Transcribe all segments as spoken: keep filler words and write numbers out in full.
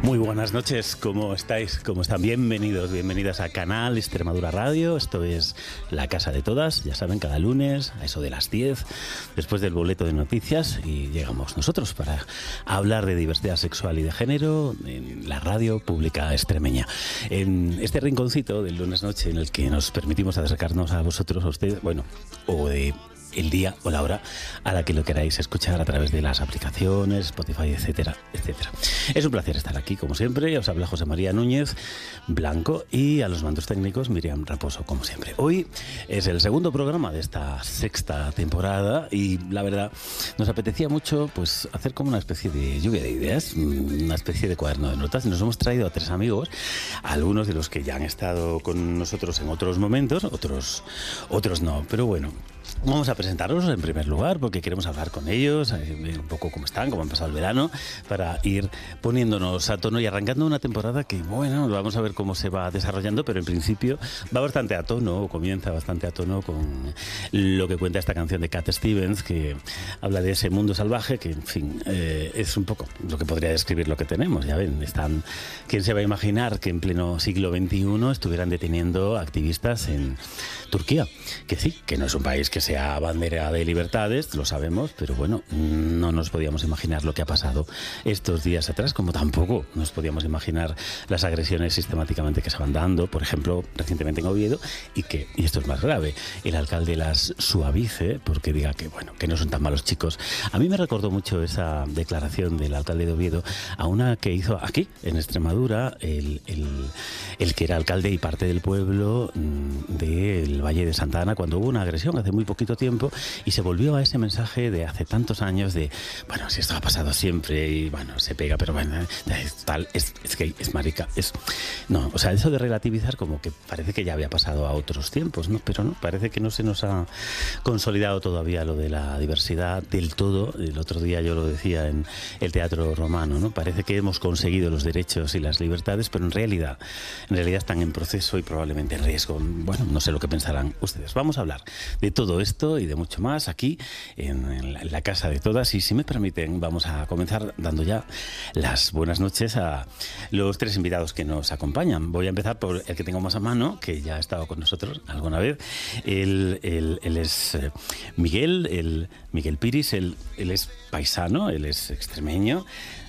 Muy buenas noches, ¿cómo estáis? ¿Cómo están? Bienvenidos, bienvenidas a Canal Extremadura Radio. Esto es La Casa de Todas, ya saben, cada lunes a eso de las diez, después del boleto de noticias, y llegamos nosotros para hablar de diversidad sexual y de género en la radio pública extremeña. En este rinconcito del lunes noche en el que nos permitimos acercarnos a vosotros, a ustedes, bueno, o de el día o la hora a la que lo queráis escuchar a través de las aplicaciones, Spotify, etcétera, etcétera. Es un placer estar aquí, como siempre. Os habla José María Núñez Blanco y a los mandos técnicos Miriam Raposo, como siempre. Hoy es el segundo programa de esta sexta temporada y la verdad nos apetecía mucho pues hacer como una especie de lluvia de ideas, una especie de cuaderno de notas, y nos hemos traído a tres amigos, algunos de los que ya han estado con nosotros en otros momentos, otros, otros no, pero bueno. Vamos a presentarlos en primer lugar porque queremos hablar con ellos, ver un poco cómo están, cómo han pasado el verano, para ir poniéndonos a tono y arrancando una temporada que, bueno, vamos a ver cómo se va desarrollando, pero en principio va bastante a tono, o comienza bastante a tono con lo que cuenta esta canción de Cat Stevens, que habla de ese mundo salvaje que, en fin, eh, es un poco lo que podría describir lo que tenemos. Ya ven, están, ¿quién se va a imaginar que en pleno siglo veintiuno estuvieran deteniendo activistas en Turquía? Que sí, que no es un país que sea bandera de libertades, lo sabemos, pero bueno, no nos podíamos imaginar lo que ha pasado estos días atrás, como tampoco nos podíamos imaginar las agresiones sistemáticamente que se van dando, por ejemplo, recientemente en Oviedo, y que, y esto es más grave, el alcalde las suavice porque diga que, bueno, que no son tan malos chicos. A mí me recordó mucho esa declaración del alcalde de Oviedo a una que hizo aquí, en Extremadura, el, el, el que era alcalde y parte del pueblo mmm, del Valle de Santa Ana, cuando hubo una agresión hace muy poquito tiempo, y se volvió a ese mensaje de hace tantos años de, bueno, si esto ha pasado siempre y bueno, se pega, pero bueno, es tal, es, es gay, es marica, es... No, o sea, eso de relativizar como que parece que ya había pasado a otros tiempos, ¿no? Pero no, parece que no se nos ha consolidado todavía lo de la diversidad del todo. El otro día yo lo decía en el Teatro Romano, ¿no? Parece que hemos conseguido los derechos y las libertades, pero en realidad, en realidad están en proceso y probablemente en riesgo. Bueno, no sé lo que pensarán ustedes. Vamos a hablar de todo esto y de mucho más aquí en, en, la, en la Casa de Todas, y si me permiten vamos a comenzar dando ya las buenas noches a los tres invitados que nos acompañan. Voy a empezar por el que tengo más a mano, que ya ha estado con nosotros alguna vez. Él, él, él es eh, Miguel, él, Miguel Piris, él, él es paisano, él es extremeño,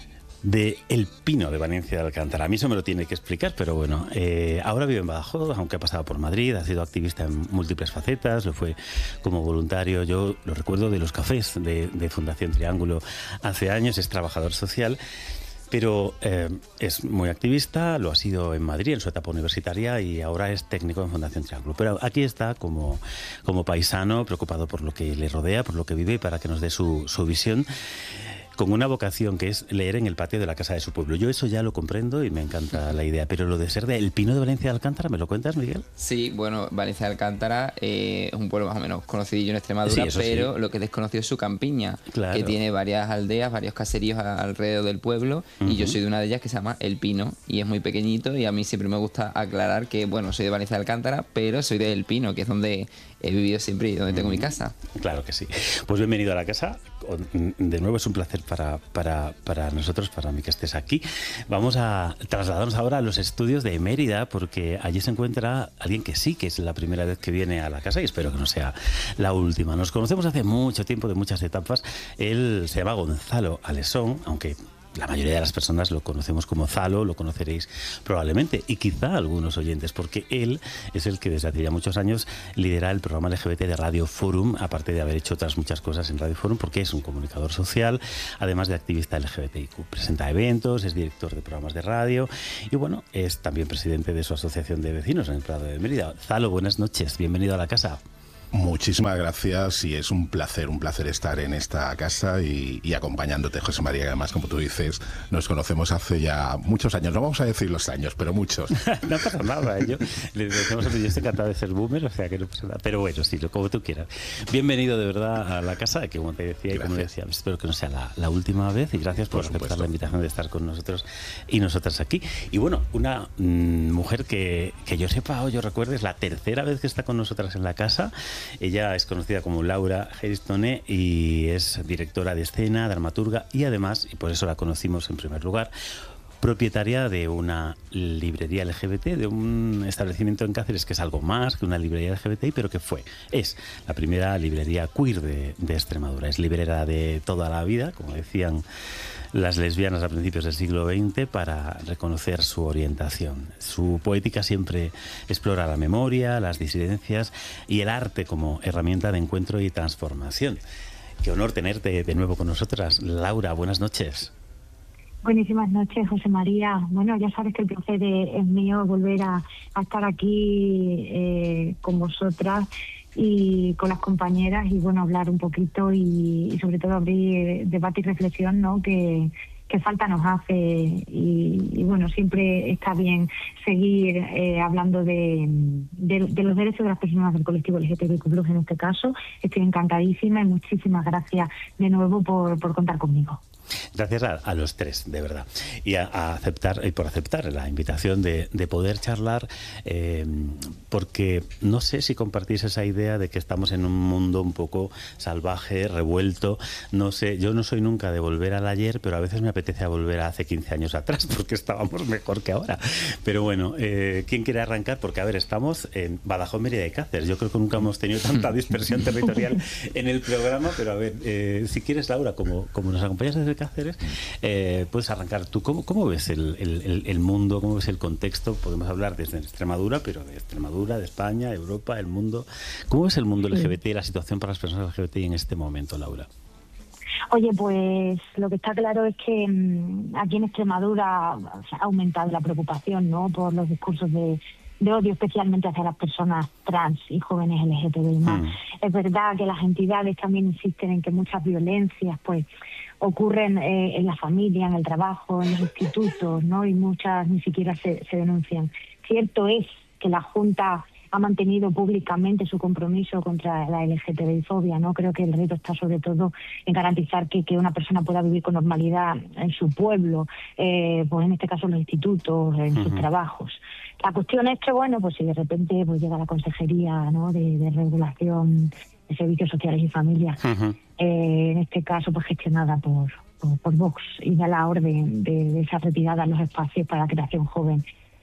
de El Pino de Valencia de Alcántara. A mí eso me lo tiene que explicar, pero bueno, eh, ahora vive en Badajoz, aunque ha pasado por Madrid, ha sido activista en múltiples facetas, lo fue como voluntario, yo lo recuerdo de los cafés de, de Fundación Triángulo hace años, es trabajador social, pero eh, es muy activista, lo ha sido en Madrid en su etapa universitaria y ahora es técnico en Fundación Triángulo. Pero aquí está como, como paisano, preocupado por lo que le rodea, por lo que vive, para que nos dé su, su visión, con una vocación que es leer en el patio de la casa de su pueblo. Yo eso ya lo comprendo y me encanta la idea, pero lo de ser de El Pino de Valencia de Alcántara, ¿me lo cuentas, Miguel? Sí, bueno, Valencia de Alcántara eh, es un pueblo más o menos conocidillo en Extremadura, sí, pero sí, lo que es desconocido es su campiña, claro, que tiene varias aldeas, varios caseríos alrededor del pueblo, uh-huh. y yo soy de una de ellas que se llama El Pino, y es muy pequeñito, y a mí siempre me gusta aclarar que, bueno, soy de Valencia de Alcántara, pero soy de El Pino, que es donde he vivido siempre y donde tengo uh-huh. mi casa. Claro que sí. Pues bienvenido a la casa. De nuevo es un placer para, para, para nosotros, para mí que estés aquí. Vamos a trasladarnos ahora a los estudios de Mérida, porque allí se encuentra alguien que sí, que es la primera vez que viene a la casa y espero que no sea la última. Nos conocemos hace mucho tiempo, de muchas etapas. Él se llama Gonzalo Alesón, aunque la mayoría de las personas lo conocemos como Zalo, lo conoceréis probablemente, y quizá algunos oyentes, porque él es el que desde hace ya muchos años lidera el programa L G B T de Radio Forum, aparte de haber hecho otras muchas cosas en Radio Forum, porque es un comunicador social, además de activista L G B T I Q. Presenta eventos, es director de programas de radio y, bueno, es también presidente de su asociación de vecinos en el Prado de Mérida. Zalo, buenas noches, bienvenido a la casa. Muchísimas gracias y es un placer, un placer estar en esta casa y, y acompañándote, José María, que además, como tú dices, nos conocemos hace ya muchos años, no vamos a decir los años, pero muchos. No pasa nada, ¿eh? yo, le decimos, yo estoy encantado de ser boomer, o sea que no pasa nada, pero bueno, sí, como tú quieras. Bienvenido de verdad a la casa, que como te decía y como decía, espero que no sea la, la última vez y gracias por, por aceptar supuesto. la invitación de estar con nosotros y nosotras aquí. Y bueno, una mmm, mujer que, que yo sepa o yo recuerde, es la tercera vez que está con nosotras en la casa. Ella es conocida como Laura Geirstone y es directora de escena, dramaturga y además, y por eso la conocimos en primer lugar, propietaria de una librería L G B T, de un establecimiento en Cáceres que es algo más que una librería L G B T I, pero que fue, es la primera librería queer de, de Extremadura. Es librera de toda la vida, como decían las lesbianas a principios del siglo veinte, para reconocer su orientación. Su poética siempre explora la memoria, las disidencias y el arte como herramienta de encuentro y transformación. Qué honor tenerte de nuevo con nosotras. Laura, buenas noches. Buenísimas noches, José María. Bueno, ya sabes que el placer es mío volver a, a estar aquí eh, con vosotras y con las compañeras y bueno, hablar un poquito y, y sobre todo abrir debate y reflexión, ¿no? Que, que falta nos hace y, y bueno, siempre está bien seguir eh, hablando de, de, de los derechos de las personas del colectivo L G T B Q plus en este caso. Estoy encantadísima y muchísimas gracias de nuevo por, por contar conmigo. Gracias a, a los tres, de verdad, y a, a aceptar y por aceptar la invitación de, de poder charlar, eh, porque no sé si compartís esa idea de que estamos en un mundo un poco salvaje, revuelto. No sé, yo no soy nunca de volver al ayer, pero a veces me apetece volver a hace quince años atrás, porque estábamos mejor que ahora. Pero bueno, eh, ¿quién quiere arrancar? Porque a ver, estamos en Badajoz, Mérida y Cáceres. Yo creo que nunca hemos tenido tanta dispersión territorial en el programa, pero a ver, eh, si quieres, Laura, como, como nos acompañas desde Cáceres, eh, puedes arrancar tú. ¿Cómo, cómo ves el, el, el mundo? ¿Cómo ves el contexto? Podemos hablar desde Extremadura, pero de Extremadura, de España, Europa, el mundo. ¿Cómo ves el mundo L G B T y la situación para las personas L G B T I en este momento, Laura? Oye, pues lo que está claro es que mmm, aquí en Extremadura ha aumentado la preocupación, ¿no?, por los discursos de de odio, especialmente hacia las personas trans y jóvenes L G T B I más. Mm. Es verdad que las entidades también insisten en que muchas violencias pues ocurren eh, en la familia, en el trabajo, en los institutos, ¿no?, y muchas ni siquiera se, se denuncian. Cierto es que la Junta ha mantenido públicamente su compromiso contra la L G T B I fobia, ¿no? Creo que el reto está sobre todo en garantizar que, que una persona pueda vivir con normalidad en su pueblo, eh, pues en este caso en los institutos, en uh-huh. sus trabajos. La cuestión es que, bueno, pues si de repente pues llega la Consejería, ¿no?, de, de Regulación de Servicios Sociales y Familias, uh-huh. eh, en este caso pues gestionada por, por, por Vox, y da la orden de, de esa retirada en los espacios para la creación joven,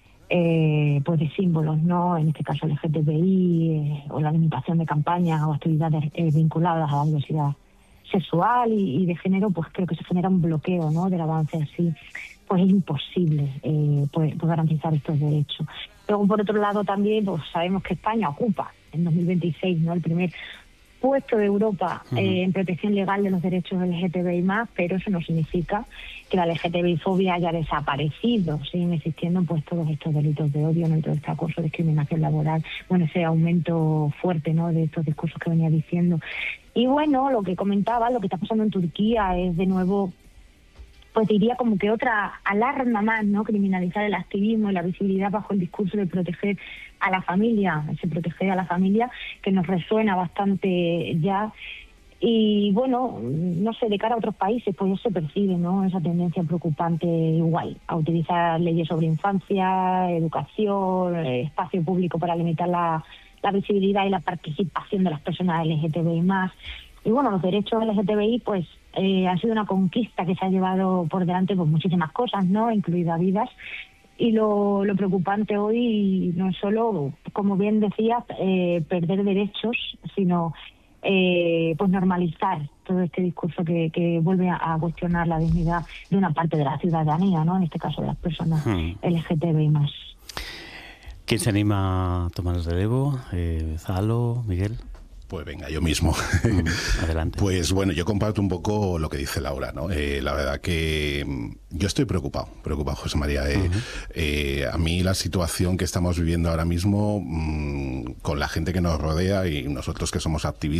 eh, pues de símbolos, ¿no?, en este caso L G T B I, eh, o la limitación de campañas o actividades eh, vinculadas a la diversidad sexual y, y de género, pues creo que se genera un bloqueo, ¿no?, del avance así. Pues es imposible eh, pues, pues garantizar estos derechos. Luego, por otro lado, también pues sabemos que España ocupa en dos mil veintiséis, ¿no?, el primer puesto de Europa uh-huh. eh, en protección legal de los derechos L G T B I más, pero eso no significa que la L G T B I fobia haya desaparecido. Siguen existiendo pues todos estos delitos de odio, ¿no?, todo este acoso, discriminación laboral, bueno, ese aumento fuerte, ¿no?, de estos discursos que venía diciendo. Y bueno, lo que comentaba, lo que está pasando en Turquía es de nuevo, pues diría como que otra alarma más, ¿no?, criminalizar el activismo y la visibilidad bajo el discurso de proteger a la familia, ese proteger a la familia que nos resuena bastante ya. Y bueno, no sé, de cara a otros países, pues eso se percibe, ¿no?, esa tendencia preocupante igual, a utilizar leyes sobre infancia, educación, espacio público para limitar la, la visibilidad y la participación de las personas L G T B I más. Y bueno, los derechos L G T B I pues eh, han sido una conquista que se ha llevado por delante pues muchísimas cosas, ¿no?, incluidas vidas. Y lo, lo preocupante hoy no es solo, como bien decías, eh, perder derechos, sino eh, pues normalizar todo este discurso que, que vuelve a, a cuestionar la dignidad de una parte de la ciudadanía, ¿no?, en este caso de las personas hmm. L G T B I más. ¿Quién se anima a tomar el relevo? Eh, ¿Zalo, Miguel? Pues venga, yo mismo. Adelante. Pues bueno, yo comparto un poco lo que dice Laura, ¿no? Eh, la verdad que yo estoy preocupado, preocupado, José María. Eh, uh-huh. eh, a mí la situación que estamos viviendo ahora mismo, mmm, con la gente que nos rodea y nosotros que somos activistas,